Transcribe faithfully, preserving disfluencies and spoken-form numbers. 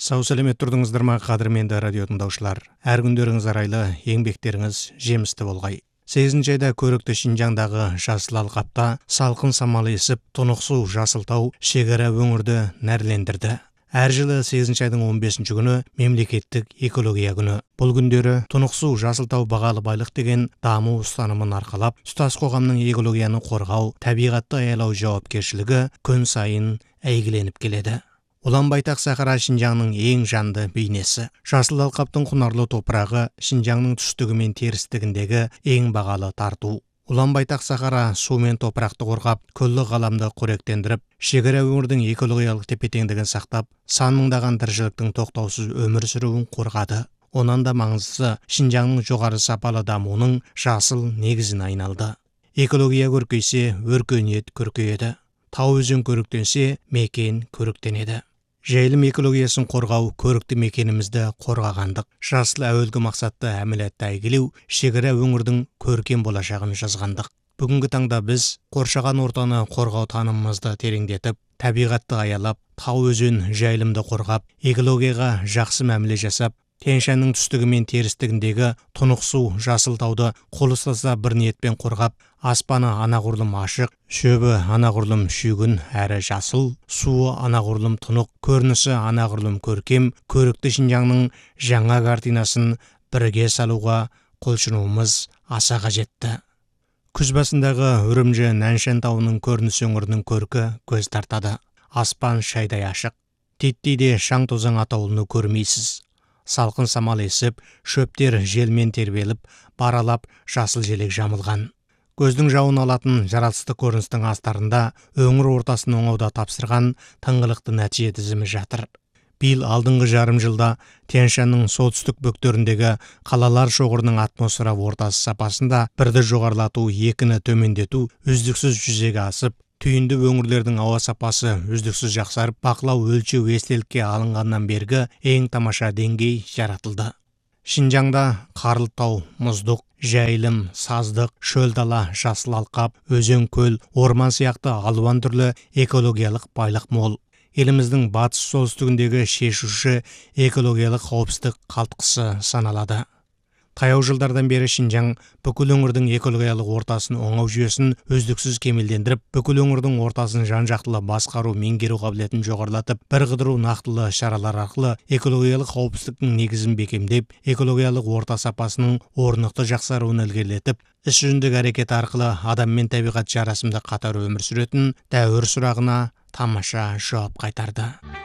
Сау сәлемет тұрдыңыздар ма, қадірменді радио тыңдаушылар. Әр күндеріңіз арайлы, еңбектеріңіз жемісті болғай. сегізінші айда көрікті Шинжаңдағы жасыл алқапта салқын самал есіп, тұнық су жасылтау шекара өңірді нәрлендірді. Әр жылы сегізінші айдың он бесінші күні мемлекеттік экология күні. Бұл күндері тұнық су жасылтау бағалы байлық деген даму ұстанымын арқалап, тұтас қоғамның экологияны қорғау, табиғатты аялау жауапкершілігі күн сайын әйгіленіп келеді. Ұлан байтақ Сахара Шинжаңның ең жанды бейнесі. Жасыл алқаптың құнарлы топырағы Шинжаңның түстігі мен терістігіндегі ең бағалы тарту. Ұлан байтақ Сахара су мен топырақты қорғап, күллі ғаламды қоректендіріп, шекара өңірдің экологиялық тепе-теңдігін сақтап, сан мыңдаған тіршіліктің тоқтаусыз өмір сүруін қорғады. Онан да маңыздысы Шинжаңның жоғары сапалы дамуының жасыл негізін айналды. Экология көркейсе, өркениет көркейеді. Тау өзен көріктенсе, мекен көріктенеді. Жайылым экологиясын қорғау, көрікті мекенімізді қорғағандық. Жасыл әуелгі мақсатты әмілетті әйгілеу, шекара өңірдің көркем болашағын жазғандық. Бүгінгі таңда біз қоршаған ортаны қорғау танымымызды тереңдетіп, табиғатты аялап, тау өзен жайылымды қорғап, экологияға жақсы мәміле жасап, Тянь-Шаньның түстігі мен терістігіндегі тұнық су жасыл тауды қол ұстаса бір ниетпен қорғап, аспаны анағұрлым ашық, шөбі анағұрлым шүйгін әрі жасыл, суы анағұрлым тұнық, көрінісі анағұрлым көркем, көрікті Шинжаңның жаңа картинасын бірге салуға құлшынуымыз аса қажетті. Күз басындағы Үрімжі Наньшан тауының көрініс өңірінің көркі көз тартады. Аспан шайдай ашық. Титтейде шаң тозаң атаулыны көрмейсіз. Салқын самал есіп, шөптер желмен тербеліп, баралап жасыл желек жамылған. Көздің жауын алатын жаратылысты көріністің астарында өңір ортасын оңауда тапсырған тыңғылықты нәтиже тізімі жатыр. Биыл алдыңғы жарым жылда Тянь-Шаньның солтүстік бөктеріндегі қалалар шоғырының атмосфера ортасы сапасында бірді жоғарылату, екіні төмендету үздіксіз жүзеге асып, түйінді өңірлердің ауа сапасы үздіксіз жақсарып, бақылау өлшеу естелікке алынғаннан бергі ең тамаша деңгей жаратылды. Шинжаңда қарлы тау, мұздық, жайылым, саздық, шөл дала, жасыл алқап, өзен көл, орман сияқты алуан түрлі экологиялық байлық мол. Еліміздің батыс солтүстігіндегі шешуші экологиялық қауіпсіздік қалтқысы саналады. Таяу жылдардан бері Шинжаң бүкіл өңірдің экологиялық ортасын оңау жүйесін үздіксіз кемелдендіріп, бүкіл өңірдің ортасын жан-жақтылы басқару, меңгеру қабілетін жоғарылатып, бір қыдыру нақтылы шаралар арқылы экологиялық қауіпсіздіктің негізін бекемдеп, экологиялық орта сапасының орнықты жақсаруын ілгерілетіп, іс жүзіндегі әрекет арқылы адам мен табиғат жарасымды қатар өмір сүретін дәуір сұрағына тамаша жауап қайтарды.